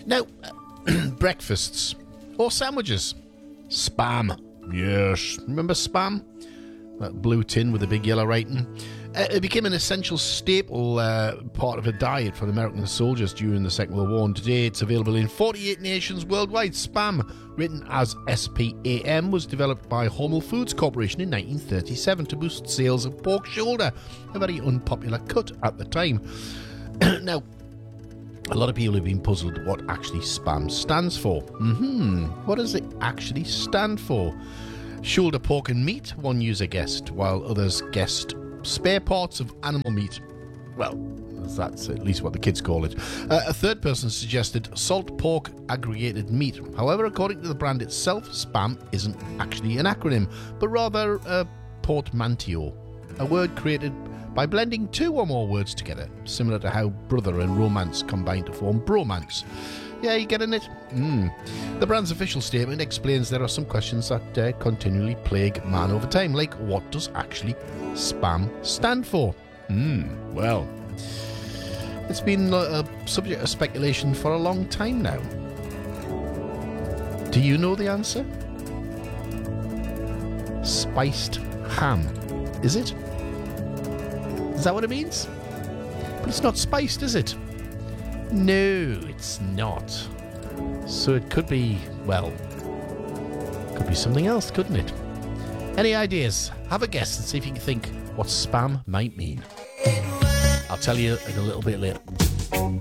Now, breakfasts or sandwiches. Spam. Yes. Remember Spam? That blue tin with the big yellow writing. It became an essential staple part of a diet for the American soldiers during the Second World War, and today it's available in 48 nations worldwide. Spam, written as SPAM, was developed by Hormel Foods Corporation in 1937 to boost sales of pork shoulder, a very unpopular cut at the time. Now, a lot of people have been puzzled what actually SPAM stands for. What does it actually stand for? Shoulder pork and meat, one user guessed, while others guessed spare parts of animal meat. Well, that's at least what the kids call it. A third person suggested salt pork aggregated meat. However, according to the brand itself, SPAM isn't actually an acronym, but rather a portmanteau, a word created by blending two or more words together, similar to how brother and romance combine to form bromance. Yeah, you getting it? The brand's official statement explains there are some questions that continually plague man over time, like what does actually SPAM stand for? Well, it's been a subject of speculation for a long time now. Do you know the answer? Spiced ham. Is it? Is that what it means? But it's not spiced, is it? No, it's not. So it could be, well, could be something else, couldn't it? Any ideas? Have a guess and see if you can think what spam might mean. I'll tell you in a little bit later.